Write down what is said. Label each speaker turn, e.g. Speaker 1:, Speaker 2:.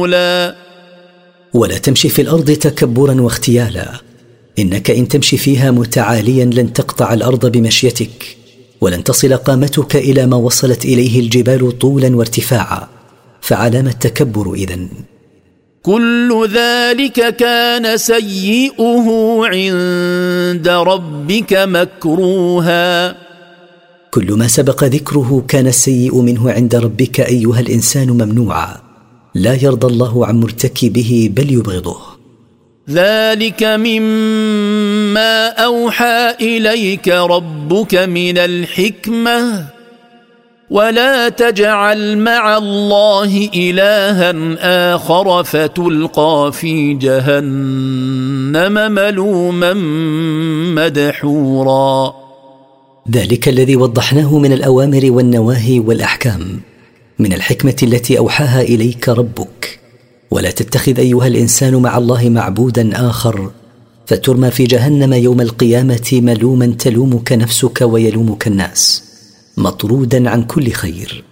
Speaker 1: ولا تمشي في الأرض تكبرا واختيالا، إنك إن تمشي فيها متعاليا لن تقطع الأرض بمشيتك، ولن تصل قامتك إلى ما وصلت إليه الجبال طولا وارتفاعا، فعلام التكبر إذن؟
Speaker 2: كل ذلك كان سيئه عند ربك مكروها.
Speaker 1: كل ما سبق ذكره كان السيء منه عند ربك أيها الإنسان ممنوعا، لا يرضى الله عن مرتكبه بل يبغضه.
Speaker 2: ذلك مما أوحى إليك ربك من الحكمة، ولا تجعل مع الله إلها آخر فتلقى في جهنم ملوما مدحورا.
Speaker 1: ذلك الذي وضحناه من الأوامر والنواهي والأحكام من الحكمة التي أوحاها إليك ربك. ولا تتخذ أيها الإنسان مع الله معبودا آخر فترمى في جهنم يوم القيامة ملوما تلومك نفسك ويلومك الناس، مطرودا عن كل خير.